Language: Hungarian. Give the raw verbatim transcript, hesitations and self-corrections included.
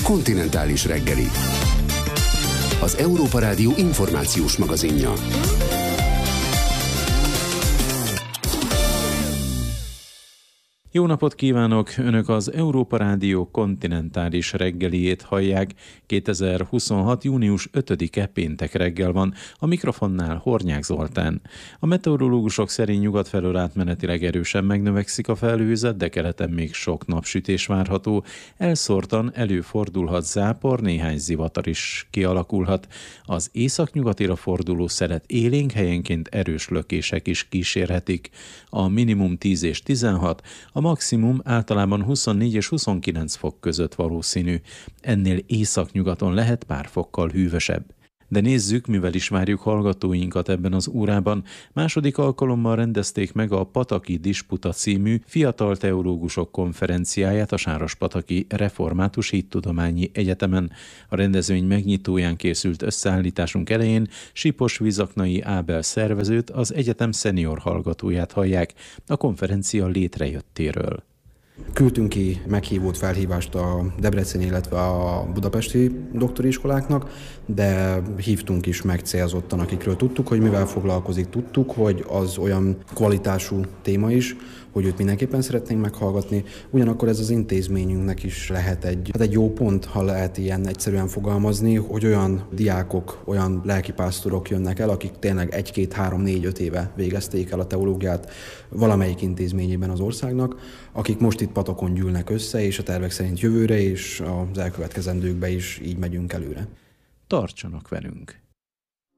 Kontinentális reggeli. Az Európa Rádió információs magazinja. Jó napot kívánok! Önök az Európa Rádió kontinentális reggeliét hallják. kétezer-huszonhat. június ötödike péntek reggel van. A mikrofonnál Hornyák Zoltán. A meteorológusok szerint nyugat felől átmenetileg erősen megnövekszik a felhőzet, de keleten még sok napsütés várható. Elszórtan előfordulhat zápor, néhány zivatar is kialakulhat. Az északnyugatira forduló szelet élénk, helyenként erős lökések is kísérhetik. A minimum tíz és tizenhat, a A maximum általában huszonnégy és huszonkilenc fok között valószínű. Ennél északnyugaton lehet pár fokkal hűvösebb. De nézzük, mivel is várjuk hallgatóinkat ebben az órában. Második alkalommal rendezték meg a Pataki Disputa című fiatal teológusok konferenciáját a Sárospataki Református Hittudományi Egyetemen. A rendezvény megnyitóján készült összeállításunk elején Sipos-Vizaknai Ábel szervezőt, az egyetem szenior hallgatóját hallják a konferencia létrejöttéről. Küldtünk ki meghívót, felhívást a debreceni, illetve a budapesti doktori iskoláknak, de hívtunk is megcélzottan, akikről tudtuk, hogy mivel foglalkozik, tudtuk, hogy az olyan kvalitású téma is, hogy őt mindenképpen szeretnénk meghallgatni. Ugyanakkor ez az intézményünknek is lehet egy, hát egy jó pont, ha lehet ilyen egyszerűen fogalmazni, hogy olyan diákok, olyan lelkipásztorok jönnek el, akik tényleg egy, két, három, négy, öt éve végezték el a teológiát valamelyik intézményében az országnak, akik most itt Patokon gyűlnek össze, és a tervek szerint jövőre és az elkövetkezendőkbe is így megyünk előre. Tartsanak velünk!